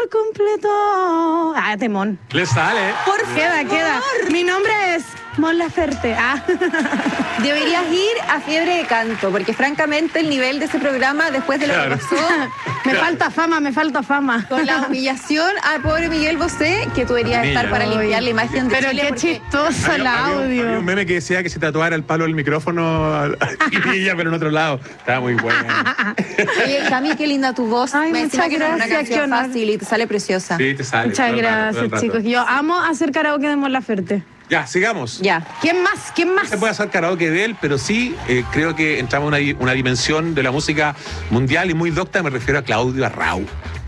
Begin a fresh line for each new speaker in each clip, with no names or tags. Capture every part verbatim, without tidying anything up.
por completo. Ah, temón.
Le sale.
Por queda, favor. queda. Mi nombre es Mon Laferte. Ah.
Deberías ir a Fiebre de Canto, porque francamente el nivel de ese programa, después de lo
Claro.
que pasó,
Me
Claro.
falta fama, me falta fama.
con la humillación al pobre Miguel Bosé, que tú deberías
Niña.
estar para limpiar la imagen de
Pero
Chile.
qué
porque-
chistoso el
Había- había un-
audio.
había un meme que decía que se tatuara el palo del micrófono al- y ella, pero en otro lado. Estaba muy buena.
Oye, Cami, qué linda tu voz.
Ay,
Me
muchas
encima que no es una
gracias,
canción
qué honor.
fácil y te sale preciosa.
Sí, te sale.
Muchas
todo el rato, todo
gracias,
el rato.
chicos. Yo amo hacer karaoke de Mon Laferte.
Ya, sigamos.
Ya.
¿Quién más? ¿Quién más?
No se puede hacer karaoke de él, pero sí eh, creo que entramos en una, di- una dimensión de la música mundial y muy docta, me refiero a Claudio Arrau.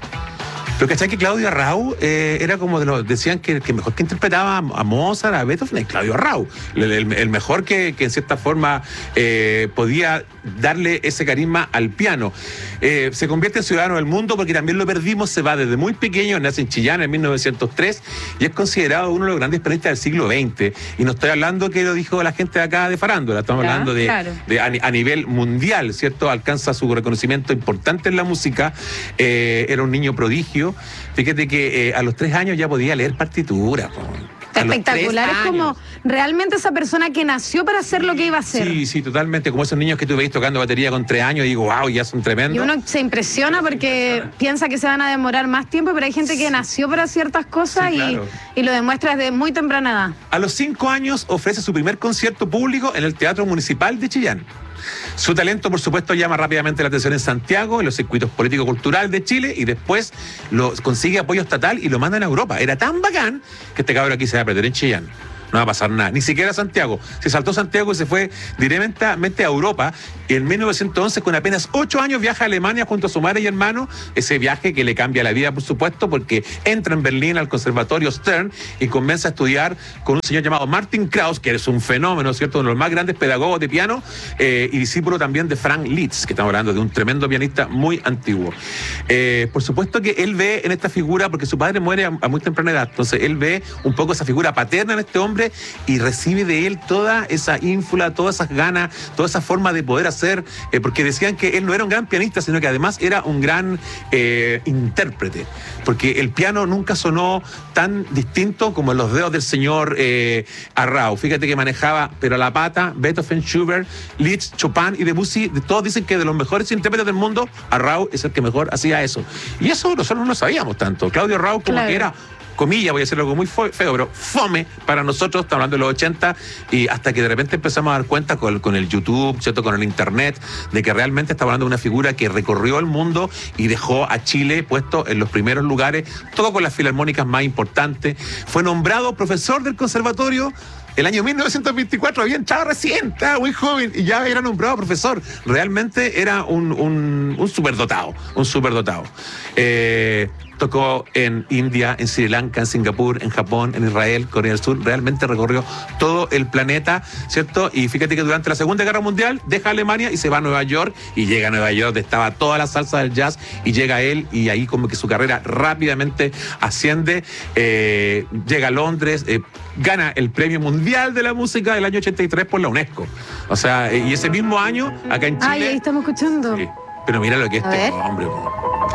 Pero ¿cachai que Claudio Arrau eh, era como de los, decían que, que mejor que interpretaba a Mozart, a Beethoven, es Claudio Arrau. El, el- el mejor que, que en cierta forma eh, podía darle ese carisma al piano. Eh, se convierte en ciudadano del mundo porque también lo perdimos, se va desde muy pequeño, nace en Chillán en mil novecientos tres y es considerado uno de los grandes pianistas del siglo veinte. Y no estoy hablando que lo dijo la gente de acá de farándula, estamos
Ya,
hablando de,
claro.
de a, ni- a nivel mundial, ¿cierto? Alcanza su reconocimiento importante en la música. Eh, era un niño prodigio. Fíjate que eh, a los tres años ya podía leer partitura. po. A los
Espectacular,
tres
es como
años.
realmente esa persona que nació para hacer lo que iba a hacer.
Sí, sí, totalmente. Como esos niños que tú veis tocando batería con tres años y digo, wow, ya son tremendos.
Y uno se impresiona porque piensa que se van a demorar más tiempo, pero hay gente que nació para ciertas cosas
Sí,
y,
claro.
y lo demuestra desde muy temprana edad.
A los cinco años ofrece su primer concierto público en el Teatro Municipal de Chillán. Su talento, por supuesto, llama rápidamente la atención en Santiago, en los circuitos político-cultural de Chile, y después lo, consigue apoyo estatal y lo mandan a Europa. Era tan bacán que este cabrón aquí se va a perder en Chillán. No va a pasar nada, ni siquiera Santiago. Se saltó Santiago y se fue directamente a Europa. En mil novecientos once, con apenas ocho años, viaja a Alemania junto a su madre y hermano. Ese viaje que le cambia la vida, por supuesto, porque entra en Berlín al Conservatorio Stern y comienza a estudiar con un señor llamado Martin Krauss, que es un fenómeno, ¿cierto? Uno de los más grandes pedagogos de piano eh, y discípulo también de Frank Liszt, que estamos hablando de un tremendo pianista muy antiguo. Eh, por supuesto que él ve en esta figura, porque su padre muere a, a muy temprana edad, entonces él ve un poco esa figura paterna en este hombre y recibe de él toda esa ínfula, todas esas ganas, toda esa forma de poder hacer, eh, porque decían que él no era un gran pianista, sino que además era un gran eh, intérprete, porque el piano nunca sonó tan distinto como en los dedos del señor eh, Arrau. Fíjate que manejaba, pero a la pata, Beethoven, Schubert, Liszt, Chopin y Debussy, todos dicen que de los mejores intérpretes del mundo, Arrau es el que mejor hacía eso. Y eso nosotros no lo sabíamos tanto. Claudio Arrau como
Claro.
que era, comillas, voy a decir algo muy feo, pero fome para nosotros, estamos hablando de los ochenta, y hasta que de repente empezamos a dar cuenta con, con el YouTube, ¿cierto? Con el Internet, de que realmente estamos hablando de una figura que recorrió el mundo y dejó a Chile puesto en los primeros lugares, todo con las filarmónicas más importantes. Fue nombrado profesor del conservatorio el año mil novecientos veinticuatro, había entrado recién, estaba muy joven y ya era nombrado profesor. Realmente era un, un, un superdotado, un superdotado. Eh, tocó en India, en Sri Lanka, en Singapur, en Japón, en Israel, Corea del Sur. Realmente recorrió todo el planeta, ¿cierto? Y fíjate que durante la Segunda Guerra Mundial deja Alemania y se va a Nueva York, y llega a Nueva York, donde estaba toda la salsa del jazz, y llega él, y ahí como que su carrera rápidamente asciende. Eh, llega a Londres, eh, gana el Premio Mundial de la Música del año ochenta y tres por la UNESCO. O sea, eh, y ese mismo año, acá en Chile...
Ay, ahí estamos escuchando.
Sí, pero mira lo que es
A
este
ver.
hombre, po.